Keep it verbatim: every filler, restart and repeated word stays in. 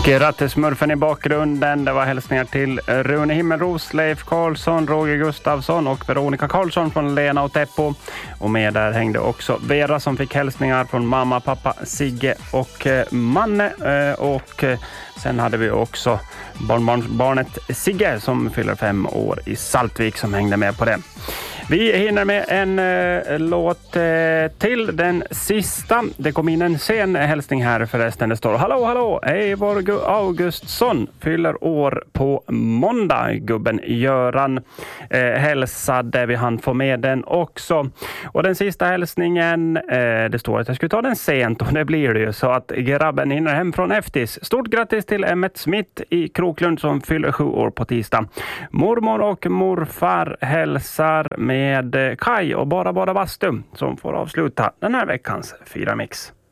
Grattis smurfen i bakgrunden. Det var hälsningar till Rune Himmelros, Leif Karlsson, Roger Gustafsson och Veronica Karlsson från Lena och Teppo. Och med där hängde också Vera som fick hälsningar från mamma, pappa, Sigge och Manne. Och sen hade vi också barnbarnet Sigge som fyller fem år i Saltvik som hängde med på det. Vi hinner med en eh, låt eh, till, den sista. Det kom in en sen hälsning här förresten. Det står: Hallå, hallå, Eivor Augustsson fyller år på måndag. Gubben Göran eh, hälsade vi, han får med den också. Och den sista hälsningen, eh, det står att jag skulle ta den sent och det blir det ju så att grabben hinner hem från Eftis. Stort grattis till Emmet Smith i Kroklund som fyller sju år på tisdag. Mormor och morfar hälsar med Kai och Bara Bara Bastu som får avsluta den här veckans Fyra Mix.